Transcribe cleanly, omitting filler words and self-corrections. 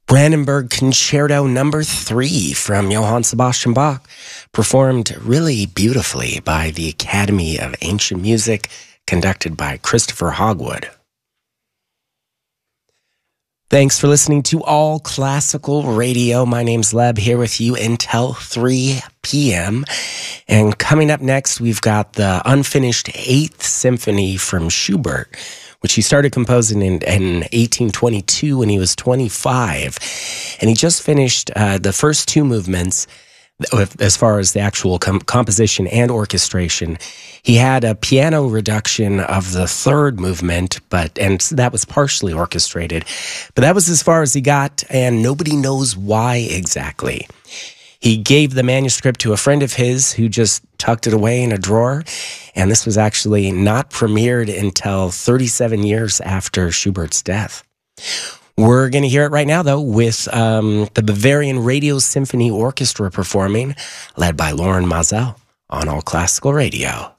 Brandenburg Concerto Number 3 from Johann Sebastian Bach, performed really beautifully by the Academy of Ancient Music, conducted by Christopher Hogwood. Thanks for listening to All Classical Radio. My name's Leb, here with you until 3 p.m. And coming up next, we've got the unfinished 8th Symphony from Schubert, which he started composing in 1822 when he was 25. And he just finished the first two movements as far as the actual composition and orchestration. He had a piano reduction of the third movement, and that was partially orchestrated. But that was as far as he got, and nobody knows why exactly. He gave the manuscript to a friend of his who just tucked it away in a drawer, and this was actually not premiered until 37 years after Schubert's death. We're going to hear it right now, though, with the Bavarian Radio Symphony Orchestra performing, led by Loren Maazel on All Classical Radio.